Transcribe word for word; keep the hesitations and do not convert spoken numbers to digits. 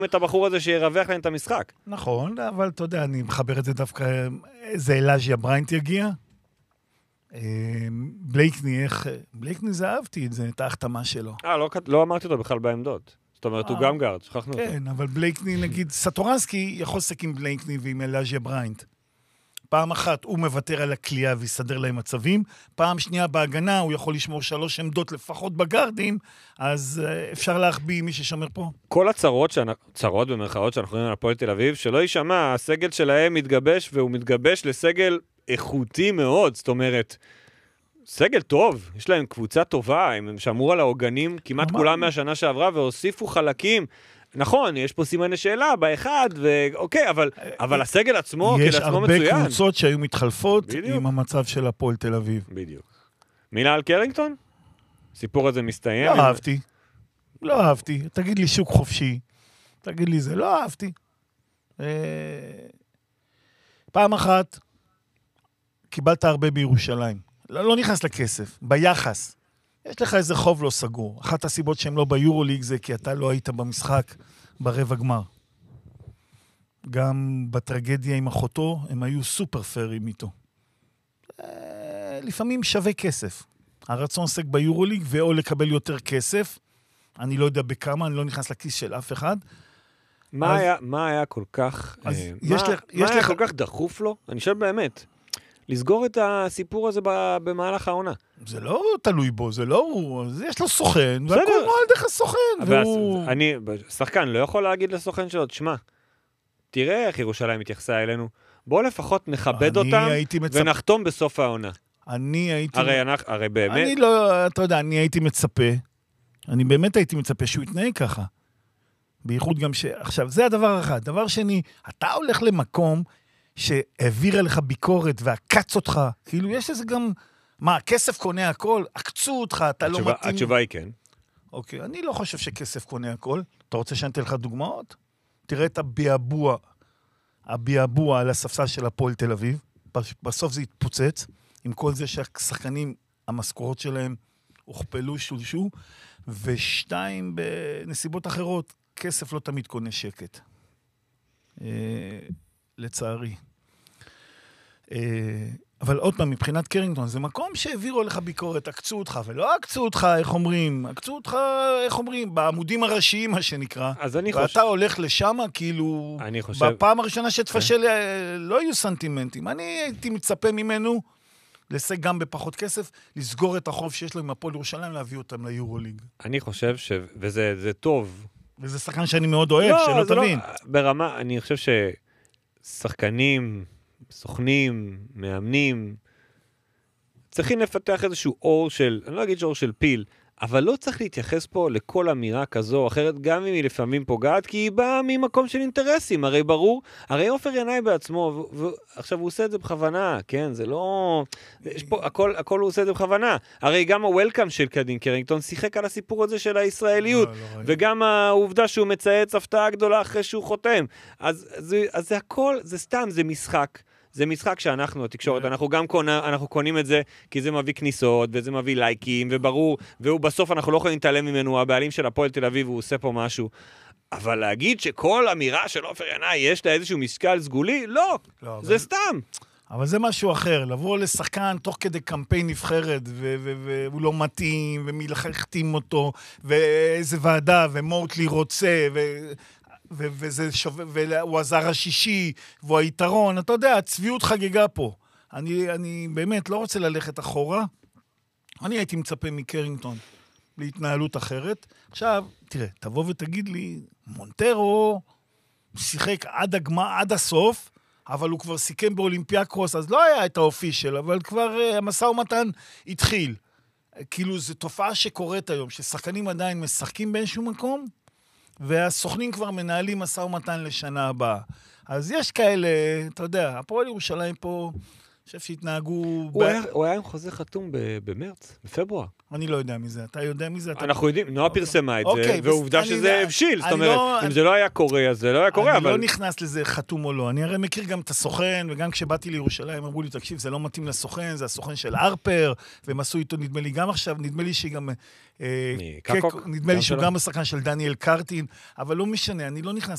את הבחור הזה שירווח להם את המשחק. נכון, אבל אתה יודע, אני מחבר את זה דווקא, איזה אלאז'יה בריינט יגיע. בלייקני, איך... בלייקני זה אהבתי את זה, את ההחתמה שלו. אה, לא, לא אמרתי אותו בכלל בעמדות. זאת אומרת, הוא גם גארד, שכחנו אותו. כן, אבל בלייקני, נגיד, סטורנסקי יכול לשחק עם בלייקני ועם אלאז'יה בריינט. פעם אחת הוא מוותר על הכלייה ויסדר להם מצבים, פעם שנייה בהגנה הוא יכול לשמור שלוש עמדות לפחות בגרדים, אז אפשר להחביא מי ששמר פה. כל הצרות, צרות במרכאות שאנחנו רואים על הפועל תל אביב, שלא יישמע, הסגל שלהם מתגבש, והוא מתגבש לסגל איכותי מאוד, זאת אומרת, סגל טוב, יש להם קבוצה טובה, הם שמרו על העוגנים כמעט כולם מהשנה שעברה, והוסיפו חלקים, נכון, יש פה סימני שאלה באחד, ואוקיי, אבל, אבל הסגל עצמו, יש עצמו הרבה מצוין. קבוצות שהיו מתחלפות בדיוק. עם המצב של הפועל תל אביב. בדיוק. מילה על קרינגטון? סיפור הזה מסתיים? לא אהבתי. לא אהבתי. תגיד לי שוק חופשי. תגיד לי זה. לא אהבתי. פעם אחת, קיבלת הרבה בירושלים. לא, לא נכנס לכסף. ביחס. יש לך איזה חוב לא סגור. אחת הסיבות שהם לא ביורוליג זה כי אתה לא היית במשחק ברבע גמר. גם בטרגדיה עם אחותו, הם היו סופר פיירים איתו. לפעמים שווה כסף. הרצון עוסק ביורוליג, ואו לקבל יותר כסף. אני לא יודע בכמה, אני לא נכנס לכיס של אף אחד. מה, אז, היה, מה היה כל כך... אז אה, יש מה, לך, מה יש היה לך... כל כך דחוף לו? אני חושב באמת. לסגור את הסיפור הזה במהלך העונה. זה לא תלוי בו, זה לא הוא, יש לו סוכן, והכל נועל דרך הסוכן. והוא... אני, שחקן, לא יכול להגיד לסוכן שלו, תשמע, תראה איך ירושלים מתייחסה אלינו, בוא לפחות נכבד אותם, מצפ... ונחתום בסוף העונה. אני הייתי... הרי, אנחנו, הרי באמת... אני לא, אתה יודע, אני הייתי מצפה, אני באמת הייתי מצפה שהוא יתנהג ככה. בייחוד גם ש... עכשיו, זה הדבר אחד. דבר שני, אתה הולך למקום שהעביר לך ביקורת ועקץ אותך, כאילו יש איזה גם... מה, כסף קונה הכל? עקצו אותך, אתה התשובה, לא מתאים... התשובה היא כן. אוקיי, אני לא חושב שכסף קונה הכל. אתה רוצה שאני אתן לך דוגמאות? תראה את הביאבוע, הביאבוע על הספסל של הפועל תל אביב. בסוף זה יתפוצץ, עם כל זה שהשחקנים, המשכורות שלהם הוכפלו, שולשו, ושתיים, בנסיבות אחרות, כסף לא תמיד קונה שקט. אה, לצערי. אה, אבל עוד פעם, מבחינת קרינגטון, זה מקום שהעבירו לך ביקורת, עקצו אותך, ולא עקצו אותך, איך אומרים, עקצו אותך, איך אומרים, בעמודים הראשיים, מה שנקרא. אז אני ואתה חושב... הולך לשם, כאילו, אני חושב... בפעם הראשונה שתפשל, לא יהיו סנטימנטים. אני הייתי מצפה ממנו, לסג גם בפחות כסף, לסגור את החוב שיש לו עם הפועל ירושלים, להביא אותם ליורוליג. אני חושב ש... וזה זה טוב. וזה שחקן שאני מאוד אוהב, לא, שלא תבין. לא, ברמה, אני חושב ששחקנים... סוכנים, מאמנים, צריכים לפתח איזשהו אור של, אני לא אגיד שאור של פיל, אבל לא צריך להתייחס פה לכל אמירה כזו או אחרת, גם אם היא לפעמים פוגעת, כי היא באה ממקום של אינטרסים, הרי ברור, הרי עופר ינאי בעצמו, ועכשיו הוא עושה את זה בכוונה, כן, זה לא, יש פה, הכל, הכל הוא עושה את זה בכוונה, הרי גם הוולקאם של קדין קרינגטון שיחק על הסיפור הזה של הישראליות, לא, לא וגם העובדה שהוא מצייץ הפתעה גדולה אחרי שהוא חותם, אז, אז, אז זה הכל, זה סתם, זה משחק, זה משחק שאנחנו, התקשורת, אנחנו גם קונה, אנחנו קונים את זה, כי זה מביא כניסות, וזה מביא לייקים, וברור, והוא בסוף אנחנו לא יכולים להתעלם ממנו, הבעלים של הפועל תל אביב, הוא עושה פה משהו. אבל להגיד שכל אמירה של עופר ינאי, יש לה איזשהו משקל סגולי? לא, לא זה אבל... סתם. אבל זה משהו אחר, לבוא לשחקן תוך כדי קמפיין נבחרת, והוא לא מתאים, ומי לחתים אותו, ואיזה ועדה, ומוטלי רוצה, ו... וזה שווה, והוא הזר השישי, והוא היתרון, אתה יודע, הצביעות חגיגה פה. אני, אני באמת לא רוצה ללכת אחורה. אני הייתי מצפה מקרינגטון להתנהלות אחרת. עכשיו, תראה, תבוא ותגיד לי, מונטרו שיחק עד הגמר, עד הסוף, אבל הוא כבר סיכם באולימפיאקוס, אז לא היה את האופי שלו, אבל כבר uh, המשא ומתן התחיל. כאילו, זו תופעה שקורית היום, ששחקנים עדיין משחקים באיזשהו מקום, והסוכנים כבר מנהלים משא ומתן לשנה הבאה. אז יש כאלה, אתה יודע, הפועל ירושלים פה, אני חושב שהתנהגו... הוא, ב... היה, הוא היה עם חוזה חתום במרץ, בפברואר. אני לא יודע מזה, אתה יודע מזה? אתה... אנחנו יודעים, נועה פרסמה את אוקיי, זה, ועובדה שזה הבשיל, זאת אומרת, לא, אם אני... זה לא היה קורה, אז זה לא היה קורה, אני אבל... לא נכנס לזה חתום או לא, אני הרי מכיר גם את הסוכן, וגם כשבאתי לירושלים, אמרו לי, תקשיב, זה לא מתאים לסוכן, זה הסוכן של ארפר, והם עשו איתו, נדמה לי גם עכשיו, נדמה לי שגם... קקוק, נדמה לי שהוא גם השחקן של דניאל קרטין, אבל לא משנה, אני לא נכנס